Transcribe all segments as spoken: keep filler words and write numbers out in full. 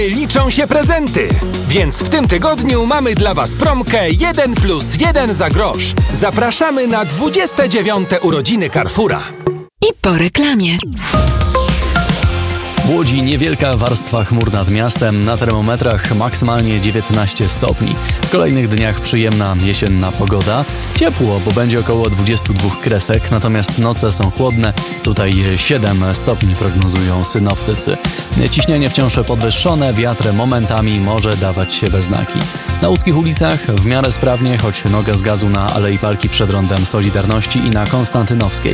Liczą się prezenty, więc w tym tygodniu mamy dla Was promkę jeden plus jeden za grosz. Zapraszamy na dwudzieste dziewiąte urodziny Carrefoura. I po reklamie. W Łodzi niewielka warstwa chmur nad miastem, na termometrach maksymalnie dziewiętnaście stopni. W kolejnych dniach przyjemna jesienna pogoda. Ciepło, bo będzie około dwadzieścia dwa kresek, natomiast noce są chłodne. Tutaj siedem stopni prognozują synoptycy. Ciśnienie wciąż podwyższone, wiatr momentami może dawać się we znaki. Na łódzkich ulicach w miarę sprawnie, choć noga z gazu na Alei Parki przed Rondem Solidarności i na Konstantynowskiej.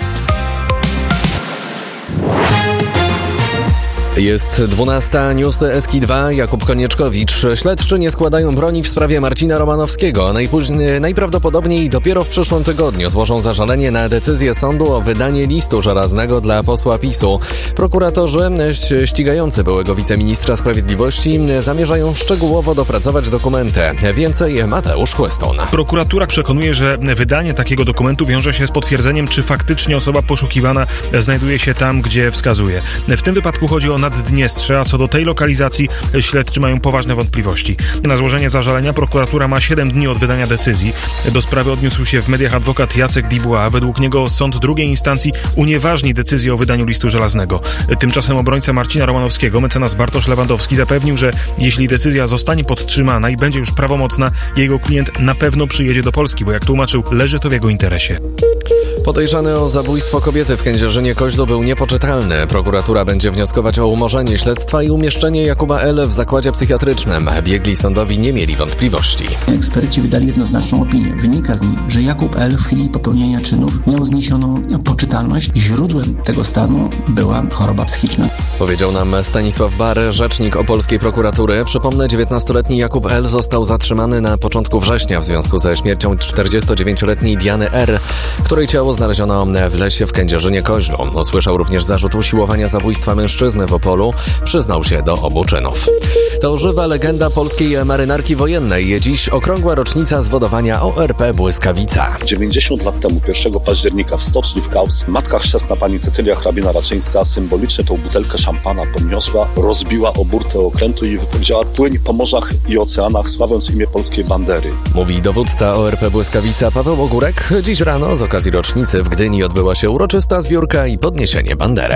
Jest dwunasta, newsy S K dwa, Jakub Konieczkowicz. Śledczy nie składają broni w sprawie Marcina Romanowskiego. Najpóźniej, najprawdopodobniej dopiero w przyszłym tygodniu złożą zażalenie na decyzję sądu o wydanie listu żelaznego dla posła PiSu. Prokuratorzy ścigający byłego wiceministra sprawiedliwości zamierzają szczegółowo dopracować dokumenty. Więcej Mateusz Chłyston. Prokuratura przekonuje, że wydanie takiego dokumentu wiąże się z potwierdzeniem, czy faktycznie osoba poszukiwana znajduje się tam, gdzie wskazuje. W tym wypadku chodzi o Naddniestrze, a co do tej lokalizacji śledczy mają poważne wątpliwości. Na złożenie zażalenia prokuratura ma siedem dni od wydania decyzji. Do sprawy odniósł się w mediach adwokat Jacek Dubois. Według niego sąd drugiej instancji unieważni decyzję o wydaniu listu żelaznego. Tymczasem obrońca Marcina Romanowskiego, mecenas Bartosz Lewandowski, zapewnił, że jeśli decyzja zostanie podtrzymana i będzie już prawomocna, jego klient na pewno przyjedzie do Polski, bo jak tłumaczył, leży to w jego interesie. Podejrzany o zabójstwo kobiety w Kędzierzynie-Koźlu był niepoczytalny. Prokuratura będzie wnioskować o umorzenie śledztwa i umieszczenie Jakuba L. w zakładzie psychiatrycznym. Biegli sądowi nie mieli wątpliwości. Eksperci wydali jednoznaczną opinię. Wynika z niej, że Jakub L. w chwili popełnienia czynów miał zniesioną poczytalność. Źródłem tego stanu była choroba psychiczna. Powiedział nam Stanisław Bar, rzecznik opolskiej prokuratury. Przypomnę, dziewiętnastoletni Jakub L. został zatrzymany na początku września w związku ze śmiercią czterdziestodziewięcioletniej Diany R., której ciało znaleziono w lesie w Kędzierzynie-Koźlu. Usłyszał również zarzut usiłowania zabójstwa mężczyzny w Opolu. Przyznał się do obu czynów. To żywa legenda polskiej marynarki wojennej. Dziś okrągła rocznica zwodowania O R P Błyskawica. dziewięćdziesiąt lat temu, pierwszego października w stoczni w Kaus, matka chrzestna pani Cecylia Hrabina-Raczyńska symbolicznie tą butelkę szampana podniosła, rozbiła o burtę okrętu i wypowiedziała: płyń po morzach i oceanach, sławiąc imię polskiej bandery. Mówi dowódca O R P Błyskawica Paweł Ogórek. Dziś rano z okazji rocznicy w Gdyni odbyła się uroczysta zbiórka i podniesienie bandery.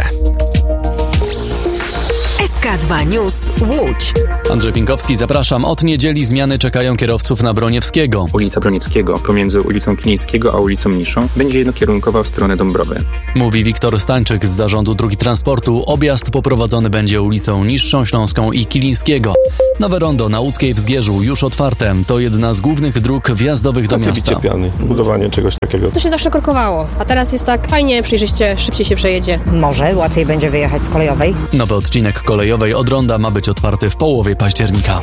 S K dwa News Łódź. Andrzej Pinkowski, zapraszam. Od niedzieli zmiany czekają kierowców na Broniewskiego. Ulica Broniewskiego pomiędzy ulicą Kilińskiego a ulicą Niszą będzie jednokierunkowa w stronę Dąbrowy. Mówi Wiktor Stańczyk z Zarządu Dróg Transportu. Objazd poprowadzony będzie ulicą Niższą Śląską i Kilińskiego. Nowe rondo na łódzkiej Wzgierzu już otwarte. To jedna z głównych dróg wjazdowych do miasta. Takie piany, budowanie czegoś takiego. To się zawsze korkowało, a teraz jest tak fajnie, przejrzyście, szybciej się przejedzie. Może łatwiej będzie wyjechać z kolejowej. Nowy odcinek kolejowej od ronda ma być otwarty w połowie października.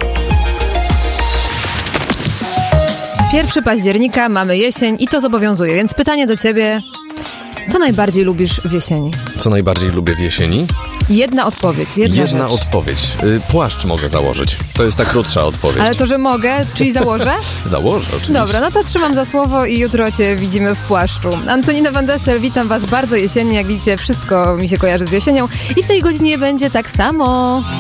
pierwszego października mamy jesień i to zobowiązuje, więc pytanie do ciebie: co najbardziej lubisz w jesieni? Co najbardziej lubię w jesieni? Jedna odpowiedź, jedna, Jedna rzecz. odpowiedź. Y, płaszcz mogę założyć. To jest ta krótsza odpowiedź. Ale to, że mogę, czyli założę? Założę, oczywiście. Dobra, no to trzymam za słowo i jutro cię widzimy w płaszczu. Antonina Van Dessel, witam was bardzo jesiennie. Jak widzicie, wszystko mi się kojarzy z jesienią i w tej godzinie będzie tak samo.